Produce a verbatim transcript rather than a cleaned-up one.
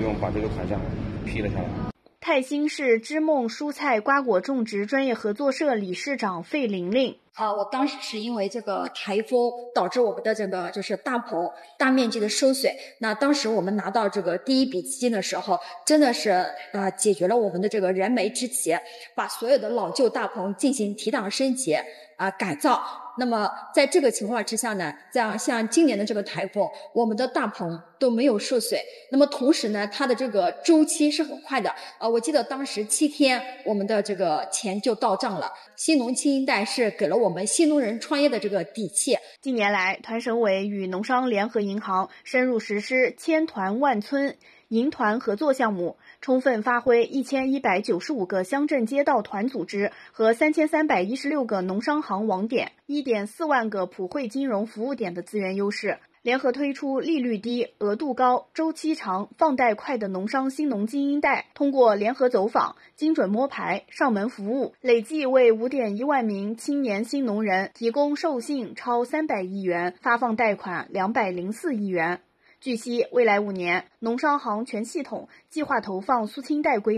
给我们把这个款项批了下来。 泰兴市知梦蔬菜瓜果种植专业合作社理事长费玲玲。 啊，我当时是因为这个台风导致我们的这个就是大棚大面积的收水。那当时我们拿到这个第一笔基金的时候，真的是呃解决了我们的这个燃眉之急，把所有的老旧大棚进行提档升级啊、呃、改造。那么在这个情况之下呢，像像今年的这个台风，我们的大棚都没有受水。那么同时呢，它的这个周期是很快的。呃，我记得当时七天，我们的这个钱就到账了。新农青一代是给了我们新农人创业的这个底气。 近年来，团省委与农商联合银行深入实施千团万村银团合作项目，充分发挥一千一百九十五个乡镇街道团组织和三千三百一十六个农商行网点、一点四万个普惠金融服务点的资源优势，联合推出利率低、额度高、周期长、放贷快的农商新农精英贷，通过联合走访、精准摸排、上门服务，累计为 五点一万名青年新农人提供授信超三百亿元，发放贷款两百零四亿元。据悉，未来五年，农商行全系统计划投放苏青贷规模